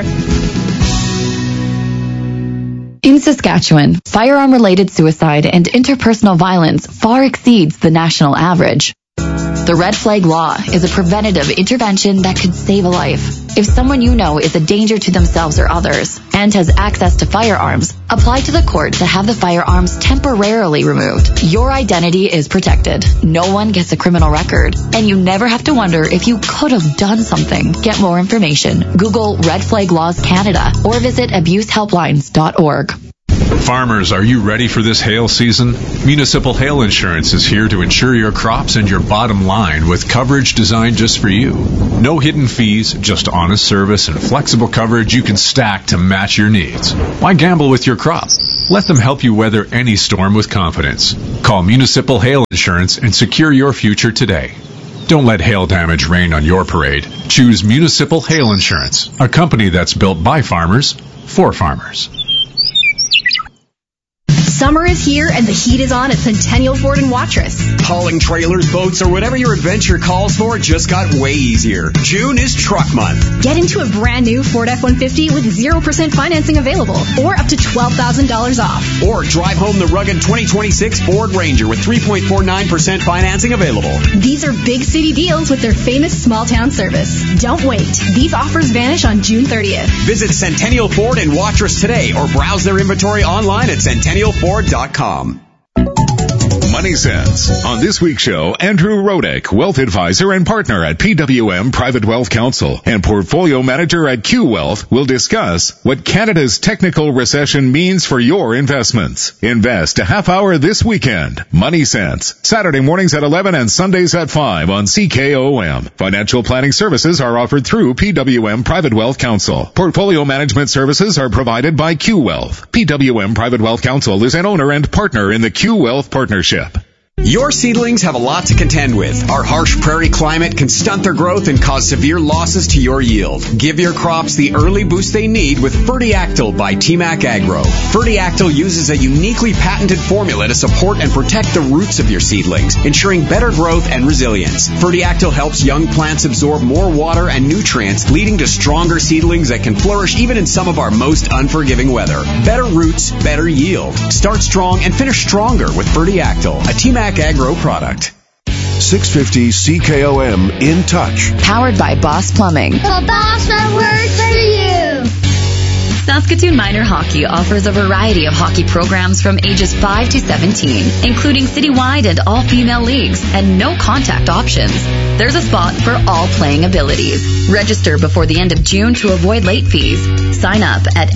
In Saskatchewan, firearm-related suicide and interpersonal violence far exceeds the national average. The Red Flag Law is a preventative intervention that could save a life. If someone you know is a danger to themselves or others and has access to firearms, apply to the court to have the firearms temporarily removed. Your identity is protected. No one gets a criminal record, and you never have to wonder if you could have done something. Get more information. Google Red Flag Laws Canada or visit abusehelplines.org. Farmers, are you ready for this hail season? Municipal Hail Insurance is here to insure your crops and your bottom line with coverage designed just for you. No hidden fees, just honest service and flexible coverage you can stack to match your needs. Why gamble with your crop? Let them help you weather any storm with confidence. Call Municipal Hail Insurance and secure your future today. Don't let hail damage rain on your parade. Choose Municipal Hail Insurance, a company that's built by farmers for farmers. Summer is here and the heat is on at Centennial Ford in Watrous. Hauling trailers, boats, or whatever your adventure calls for just got way easier. June is Truck Month. Get into a brand new Ford F-150 with 0% financing available or up to $12,000 off. Or drive home the rugged 2026 Ford Ranger with 3.49% financing available. These are big city deals with their famous small town service. Don't wait. These offers vanish on June 30th. Visit Centennial Ford in Watrous today or browse their inventory online at centennialford.com. Money Sense. On this week's show, Andrew Rodek, wealth advisor and partner at PWM Private Wealth Counsel and portfolio manager at Q Wealth, will discuss what Canada's technical recession means for your investments. Invest a half hour this weekend. Money Sense. Saturday mornings at 11 and Sundays at 5 on CKOM. Financial planning services are offered through PWM Private Wealth Counsel. Portfolio management services are provided by Q Wealth. PWM Private Wealth Counsel is an owner and partner in the Q Wealth Partnership. Your seedlings have a lot to contend with. Our harsh prairie climate can stunt their growth and cause severe losses to your yield. Give your crops the early boost they need with Fertiactyl by TMAC Agro. Fertiactyl uses a uniquely patented formula to support and protect the roots of your seedlings, ensuring better growth and resilience. Fertiactyl helps young plants absorb more water and nutrients, leading to stronger seedlings that can flourish even in some of our most unforgiving weather. Better roots, better yield. Start strong and finish stronger with Fertiactyl, a TMAC Agro product. 650 CKOM In Touch. Powered by Boss Plumbing. The boss that works for you. Saskatoon Minor Hockey offers a variety of hockey programs from ages 5 to 17, including citywide and all-female leagues, and no contact options. There's a spot for all playing abilities. Register before the end of June to avoid late fees. Sign up at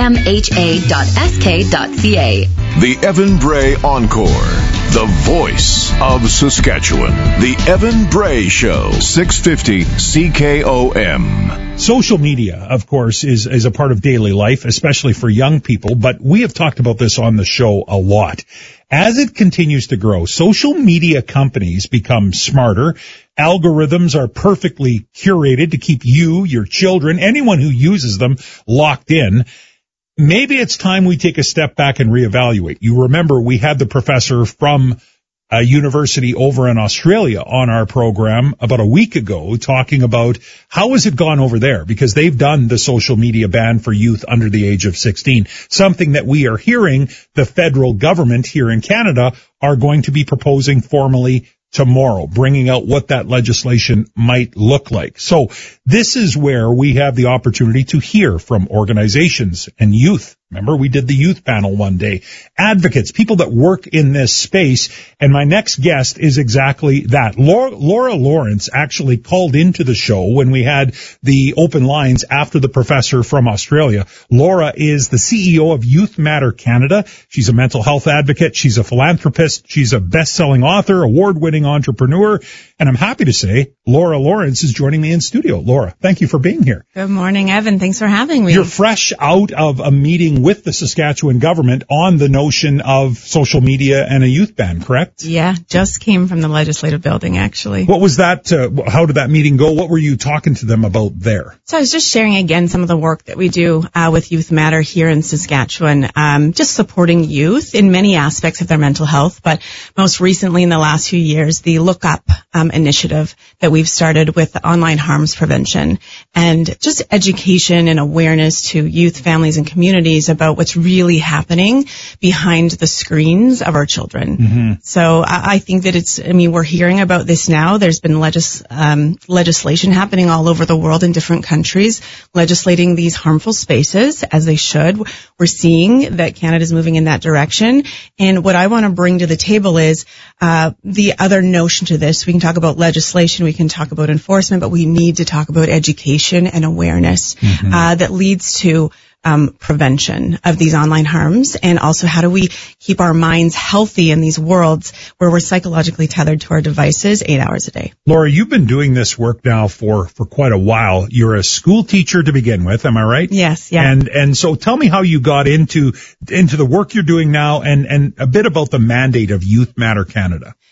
smha.sk.ca. The Evan Bray Encore. The voice of Saskatchewan. The Evan Bray Show. 650 CKOM. Social media, of course, is a part of daily life, especially for young people, but we have talked about this on the show a lot. As it continues to grow, social media companies become smarter. Algorithms are perfectly curated to keep you, your children, anyone who uses them locked in. Maybe it's time we take a step back and reevaluate. You remember we had the professor from a university over in Australia on our program about a week ago talking about how has it gone over there, because they've done the social media ban for youth under the age of 16, something that we are hearing the federal government here in Canada are going to be proposing formally tomorrow, bringing out what that legislation might look like. So this is where we have the opportunity to hear from organizations and youth. Remember, we did the youth panel one day. Advocates, people that work in this space. And my next guest is exactly that. Laura Lawrence actually called into the show when we had the open lines after the professor from Australia. Laura is the CEO of Youth Matter Canada. She's a mental health advocate. She's a philanthropist. She's a best-selling author, award-winning entrepreneur. And I'm happy to say Laura Lawrence is joining me in studio. Laura, thank you for being here. Good morning, Evan. Thanks for having me. You're fresh out of a meeting working with the Saskatchewan government on the notion of social media and a youth ban, correct? Yeah, just came from the legislative building, actually. What was that? How did that meeting go? What were you talking to them about there? So I was just sharing again some of the work that we do with Youth Matter here in Saskatchewan, just supporting youth in many aspects of their mental health, but most recently in the last few years, the Look Up initiative that we've started with online harms prevention and just education and awareness to youth, families, and communities about what's really happening behind the screens of our children. Mm-hmm. So I think that we're hearing about this now. There's been legislation happening all over the world in different countries, legislating these harmful spaces as they should. We're seeing that Canada's moving in that direction. And what I want to bring to the table is the other notion to this. We can talk about legislation, we can talk about enforcement, but we need to talk about education and awareness that leads to prevention of these online harms, and also how do we keep our minds healthy in these worlds where we're psychologically tethered to our devices 8 hours a day. Laura, you've been doing this work now for quite a while. You're a school teacher to begin with, am I right? Yes, yeah. And so tell me how you got into the work you're doing now and a bit about the mandate of Youth Matter Canada.